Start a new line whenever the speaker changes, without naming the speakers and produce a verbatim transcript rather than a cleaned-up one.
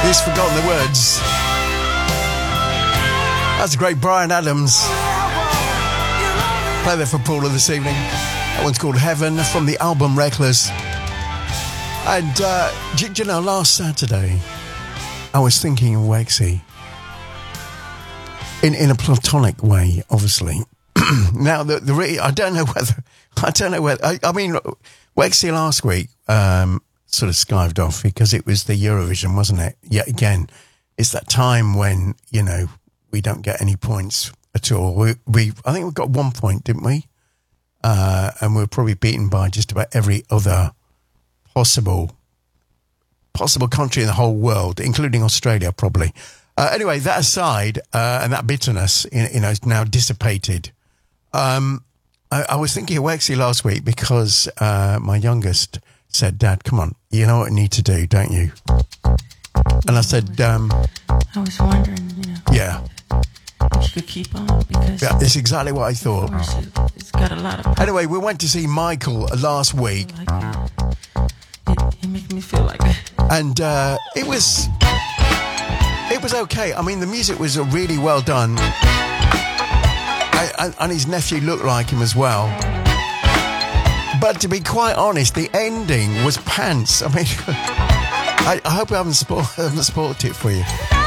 He's forgotten the words. That's a great Bryan Adams. Play that for Paula this evening. That one's called Heaven from the album Reckless. And, uh, do, do you know, last Saturday, I was thinking of Wexy. In in a platonic way, obviously. Now, the, the re- I don't know whether... I don't know whether... I, I mean, Wexy last week um, sort of skived off because it was the Eurovision, wasn't it? Yet again, it's that time when, you know, we don't get any points at all. We, we I think we got one point, didn't we? Uh, and we were probably beaten by just about every other possible possible country in the whole world, including Australia, probably. Uh, anyway, that aside, uh, and that bitterness, you know, is now dissipated. Um, I, I was thinking of Wexy last week because uh, my youngest said, "Dad, come on, you know what you need to do, don't you?" And I said, um,
I was wondering, you know.
Yeah.
If you could keep on, because...
Yeah, that's exactly what I thought.
Of course, it, it's got a lot of...
Anyway, we went to see Michael last week.
Like it. It, it makes me feel like it.
And uh, it was... It was okay. I mean, the music was really well done. I, and, and his nephew looked like him as well. But to be quite honest, the ending was pants. I mean... I, I hope I haven't, spo- haven't spoiled it for you.